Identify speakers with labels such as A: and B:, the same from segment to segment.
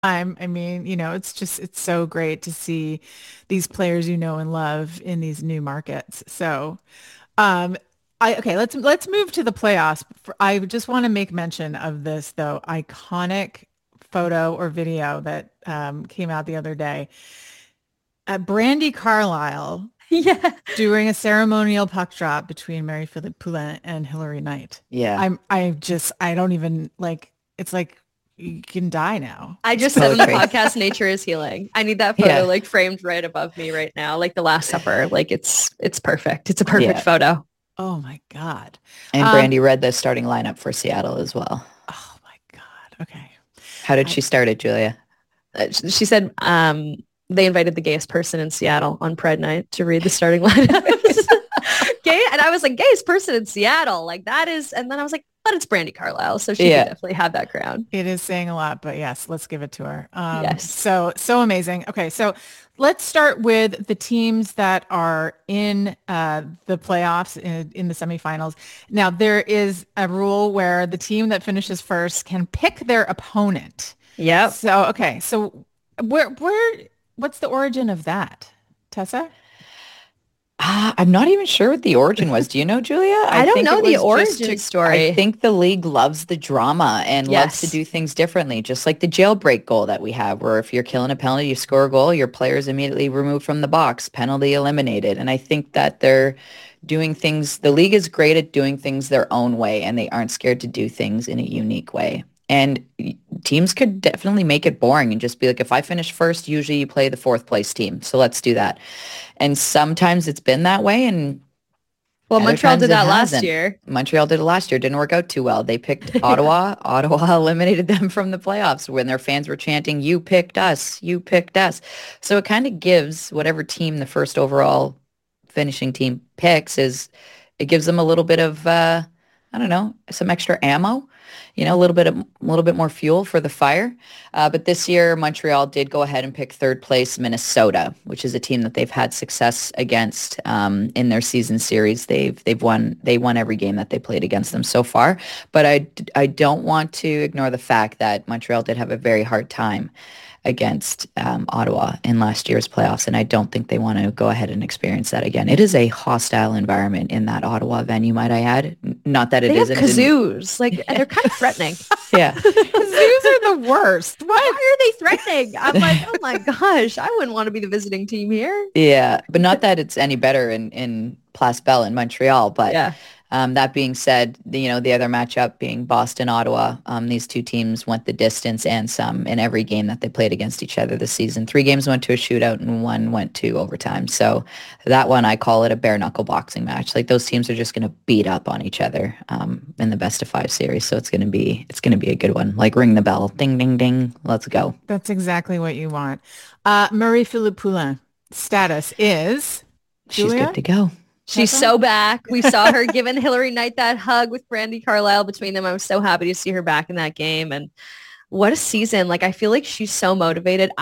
A: I mean, it's so great to see these players you know and love in these new markets. So, um, okay, let's move to the playoffs. I just want to make mention of this though iconic photo or video that came out the other day. Brandy Carlisle
B: Yeah.
A: doing a ceremonial puck drop between Marie-Philippe Poulin and Hilary Knight.
C: Yeah,
A: I don't even like, it's like you can die now.
B: I just said in the
C: poetry.
B: podcast, nature is healing. I need that photo
C: Yeah,
B: like framed right above me right now, like the Last Supper. Like it's perfect. It's a perfect
C: yeah.
B: photo.
A: Oh my God.
C: And
A: Um,
C: Brandy read the starting lineup for Seattle as well.
A: oh my God. Okay.
C: How did
A: I,
C: she start it, Julia?
B: She said they invited the gayest person in Seattle on Pride Night to read the starting lineups. Gay, and I was like, gayest person in Seattle, like that is. And then I was like, but it's Brandy Carlisle, so she could
C: Yeah.
B: definitely have that crown.
A: it is saying a lot, but yes, let's give it to her.
B: Yes.
A: So amazing. Okay, so let's start with the teams that are in the playoffs in the semifinals. Now, there is a rule where the team that finishes first can pick their opponent.
B: Yep.
A: So, okay, so what's the origin of that, Tessa?
C: I'm not even sure what the origin was. Do you know, Julia? I
B: I don't
C: think
B: know
C: it
B: the
C: was just
B: origin
C: I
B: story.
C: think the league loves the drama and loves to
B: Yes.
C: do things differently, just like the jailbreak goal that we have, where if you're killing a penalty, you score a goal, your player is immediately removed from the box, penalty eliminated. And I think that they're doing things, the league is great at doing things their own way, and they aren't scared to do things in a unique way. And teams could definitely make it boring and just be like, if I finish first, usually you play the fourth place team. So let's do that. And sometimes it's been that way, and
B: Well,
C: other
B: Montreal
C: times
B: did
C: it
B: that last
C: hasn't.
B: year.
C: Montreal did it last year. Didn't work out too well. They picked
B: Yeah.
C: Ottawa. Ottawa eliminated them from the playoffs when their fans were chanting, "You picked us. You picked us." So it kind of gives whatever team the first overall finishing team picks is it gives them a little bit of I don't know, some extra ammo, a little bit more fuel for the fire. But this year, Montreal did go ahead and pick third place Minnesota, which is a team that they've had success against in their season series. They won every game that they played against them so far. But I don't want to ignore the fact that Montreal did have a very hard time against Ottawa in last year's playoffs, and I don't think they want to go ahead and experience that again. It is a hostile environment in that Ottawa venue, might I add. Not that it
B: They have
C: isn't in,
B: kazoos, like, and they're kind of threatening.
C: yeah,
A: Zoos are the worst.
B: Why
A: What?
B: are they threatening? I'm like, oh my gosh, I wouldn't want to be the visiting team here.
C: yeah, but not that it's any better in Place Bell in Montreal, but
B: Yeah.
C: that being said, the other matchup being Boston, Ottawa, these two teams went the distance and some in every game that they played against each other this season. Three games went to a shootout and one went to overtime. So that one, I call it a bare knuckle boxing match. Like those teams are just going to beat up on each other in the best of five series. So it's going to be a good one. Like ring the bell, ding, ding, ding. Let's go.
A: That's exactly what you want. Marie-Philippe Poulin status is
C: She's good
A: Julia?
C: to go.
B: She's
A: Tessa?
B: so back. We saw her giving Hillary Knight that hug with Brandy Carlisle between them. I was so happy to see her back in that game. And what a season. Like, I feel like she's so motivated.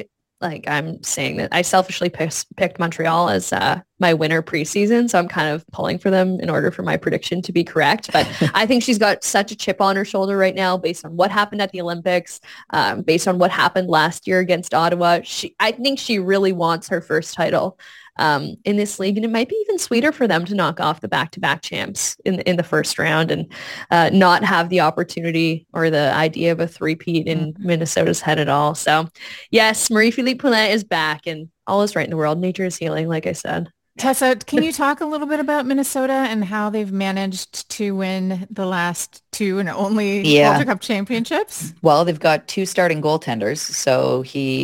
B: I'm saying that I selfishly picked Montreal as my winner preseason. So I'm kind of pulling for them in order for my prediction to be correct. But I think she's got such a chip on her shoulder right now based on what happened at the Olympics, based on what happened last year against Ottawa. I think she really wants her first title in this league. And it might be even sweeter for them to knock off the back-to-back champs in the first round and not have the opportunity or the idea of a three-peat in
A: Mhm.
B: Minnesota's head at all. So yes, Marie-Philippe Poulin is back and all is right in the world. Nature is healing, like I said.
A: Tessa, can you talk a little bit about Minnesota and how they've managed to win the last two and only Calder
C: Yeah.
A: Cup championships?
C: Well, they've got two starting goaltenders. So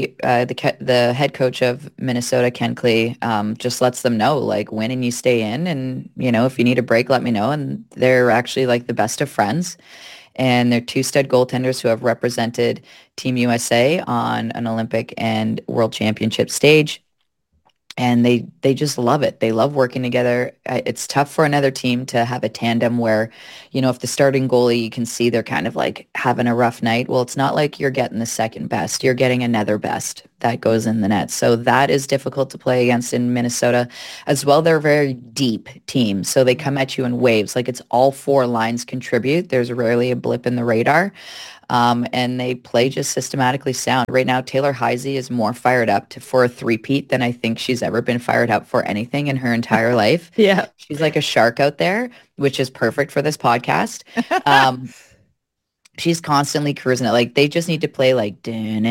C: the head coach of Minnesota, Ken Klee, just lets them know, like, win and you stay in. And, if you need a break, let me know. And they're actually like the best of friends. And they're two stud goaltenders who have represented Team USA on an Olympic and World Championship stage, and they just love it. They love working together. It's tough for another team to have a tandem where, if the starting goalie, you can see they're kind of like having a rough night. Well, it's not like you're getting the second best. You're getting another best that goes in the net. So that is difficult to play against in Minnesota as well. They're a very deep team. So they come at you in waves. Like it's all four lines contribute. There's rarely a blip in the radar. And they play just systematically sound. Right now, Taylor Heisey is more fired up for a three-peat than I think she's ever been fired up for anything in her entire life.
B: Yeah.
C: She's like a shark out there, which is perfect for this podcast. She's constantly cruising it. Like they just need to play like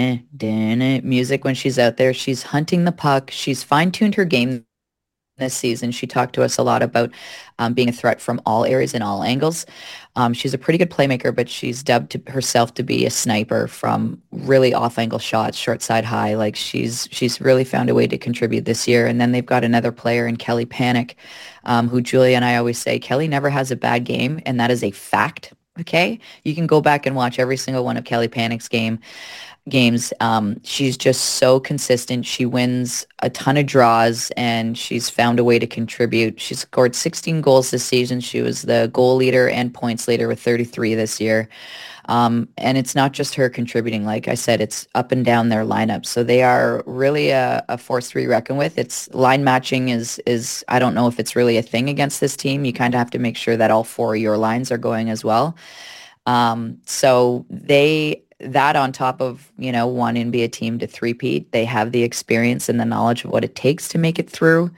C: music when she's out there. She's hunting the puck. She's fine-tuned her game this season. She talked to us a lot about being a threat from all areas and all angles. She's a pretty good playmaker, but she's dubbed herself to be a sniper from really off-angle shots, short side high. Like she's really found a way to contribute this year. And then they've got another player in Kelly Panic, who Julia and I always say, Kelly never has a bad game, and that is a fact. Okay, you can go back and watch every single one of Kelly Panic's games. She's just so consistent. She wins a ton of draws, and she's found a way to contribute. She scored 16 goals this season. She was the goal leader and points leader with 33 this year. And it's not just her contributing. Like I said, it's up and down their lineup. So they are really a force to be reckoned with. It's line matching is I don't know if it's really a thing against this team. You kind of have to make sure that all four of your lines are going as well. So that on top of, wanting to be a team to three-peat, they have the experience and the knowledge of what it takes to make it through.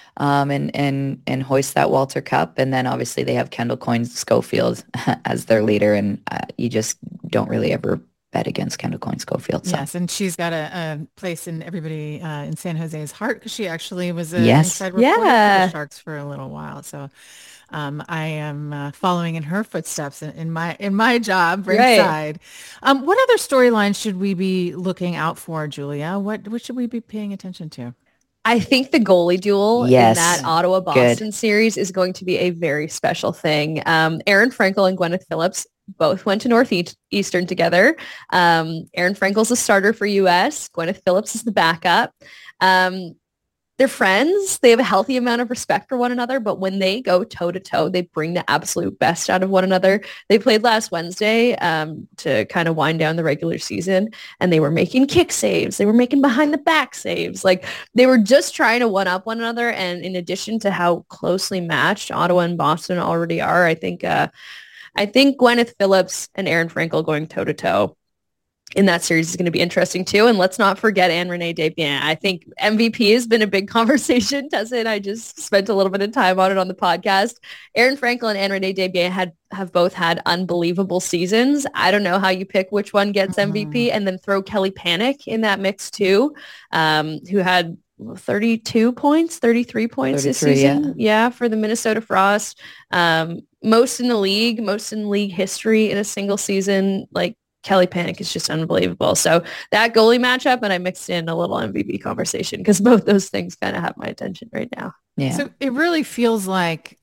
C: And hoist that Walter Cup. And then obviously they have Kendall Coyne Schofield as their leader. And you just don't really ever bet against Kendall Coyne Schofield. So.
A: Yes, and she's got a place in everybody in San Jose's heart because she actually was an
C: Yes.
A: inside reporter for the Sharks for a little while. So I am following in her footsteps in my job ringside. What other storylines should we be looking out for, Julia? What should we be paying attention to?
B: I think the goalie duel
C: Yes.
B: in that Ottawa-Boston series is going to be a very special thing. Aaron Frankel and Gwyneth Phillips both went to Northeastern together. Aaron Frankel's the starter for U.S. Gwyneth Phillips is the backup. They're friends. They have a healthy amount of respect for one another, but when they go toe-to-toe, they bring the absolute best out of one another. They played last Wednesday to kind of wind down the regular season, and they were making kick saves. They were making behind-the-back saves. Like, they were just trying to one-up one another, and in addition to how closely matched Ottawa and Boston already are, I think Gwyneth Phillips and Aaron Frankel going toe-to-toe in that series is going to be interesting too. And let's not forget Anne-Renee Desbiens. I think MVP has been a big conversation. Tessa and I just spent a little bit of time on it on the podcast. Aaron Frankel and Anne-Renee Desbiens have both had unbelievable seasons. I don't know how you pick which one gets MVP, and then throw Kelly Panic in that mix too, who had 32 points, 33 points this season. Yeah, for the Minnesota Frost. Most in league history in a single season. Like, Kelly Panic is just unbelievable. So that goalie matchup, and I mixed in a little MVP conversation because both those things kind of have my attention right now.
C: Yeah.
A: So it really feels like,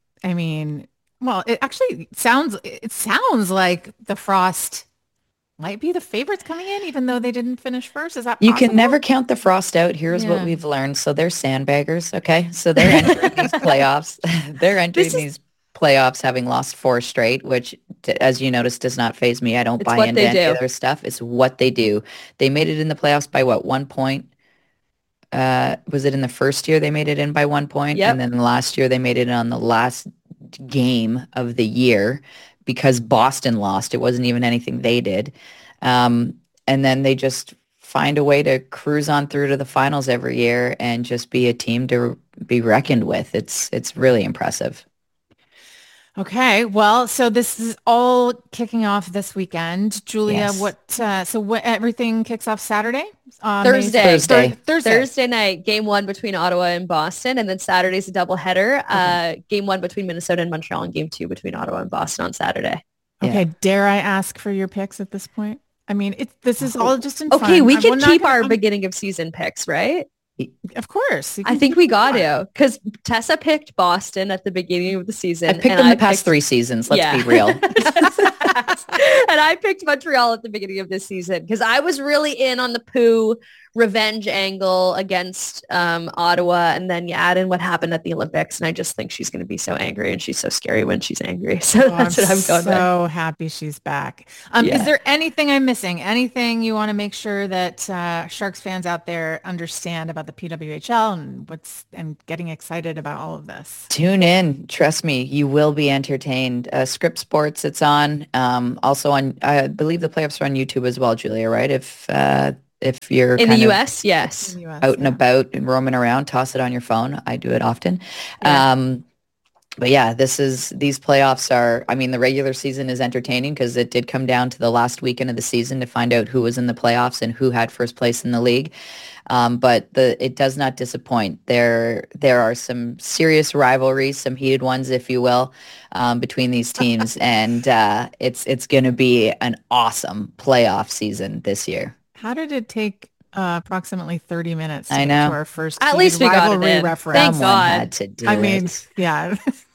A: it actually sounds like the Frost might be the favorites coming in, even though they didn't finish first. Is that possible?
C: You can never count the Frost out. Here's what we've learned. So they're sandbaggers. Okay. So they're entering these playoffs. They're entering these playoffs having lost 4 straight, which, as you notice, does not faze me. I don't buy into any other stuff. It's what they do. They made it in the playoffs by 1 point? Was it in the first year they made it in by 1 point?
B: Yep.
C: And then last year they made it on the last game of the year because Boston lost. It wasn't even anything they did. And then they just find a way to cruise on through to the finals every year and just be a team to be reckoned with. It's really impressive.
A: Okay, well, so this is all kicking off this weekend. Julia,
C: Yes.
A: what everything kicks off Saturday?
B: Thursday night, game 1 between Ottawa and Boston, and then Saturday's a doubleheader. Game 1 between Minnesota and Montreal, and game 2 between Ottawa and Boston on Saturday.
A: Okay, dare I ask for your picks at this point? I mean, this is all just in fun.
B: Okay, we can keep our beginning of season picks, right?
A: Of course.
B: I think we got to, because Tessa picked Boston at the beginning of the season.
C: I picked them the past 3 seasons. Let's be real.
B: And I picked Montreal at the beginning of this season because I was really in on the Poo revenge angle against Ottawa, and then you add in what happened at the Olympics, and I just think she's going to be so angry, and she's so scary when she's angry. So that's what I'm going with.
A: So happy she's back. Is there anything I'm missing? Anything you want to make sure that Sharks fans out there understand about the PWHL and getting excited about all of this?
C: Tune in. Trust me, you will be entertained. Script Sports, it's on. Also on, I believe the playoffs are on YouTube as well, Julia, right? If you're
B: in the US, yes.
C: Out and about and roaming around, toss it on your phone. I do it often. Yeah. But yeah, these playoffs are, I mean, the regular season is entertaining because it did come down to the last weekend of the season to find out who was in the playoffs and who had first place in the league. But it does not disappoint. There are some serious rivalries, some heated ones, if you will, between these teams. And it's going to be an awesome playoff season this year.
A: How did it take approximately 30 minutes to
C: I
A: get
C: know.
A: to our first
B: At least we got it in.
A: reference?
B: Thank God.
C: Had to do it.
A: Yeah.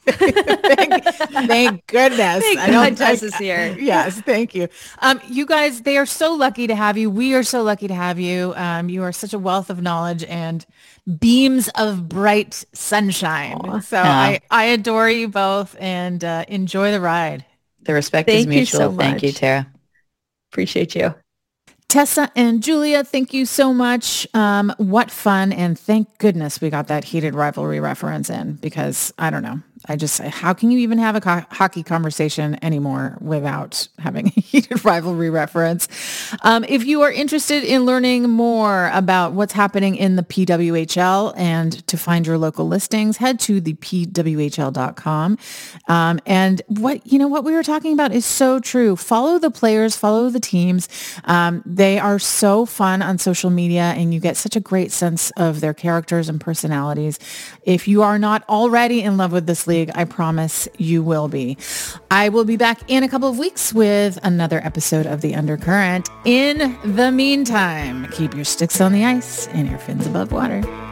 A: thank goodness.
B: Thank God Tess is here.
A: Yes, thank you. You guys, they are so lucky to have you. We are so lucky to have you. You are such a wealth of knowledge and beams of bright sunshine.
B: Aww.
A: So I adore you both and enjoy the ride.
C: The respect is mutual.
B: So
C: thank you, Tara.
B: Appreciate you.
A: Tessa and Julia, thank you so much. What fun. And thank goodness we got that heated rivalry reference in because I don't know. How can you even have a hockey conversation anymore without having a heated rivalry reference? If you are interested in learning more about what's happening in the PWHL and to find your local listings, head to thepwhl.com. And what we were talking about is so true. Follow the players, follow the teams. They are so fun on social media and you get such a great sense of their characters and personalities. If you are not already in love with this league, I promise you will be. I will be back in a couple of weeks with another episode of The Undercurrent. In the meantime, keep your sticks on the ice and your fins above water.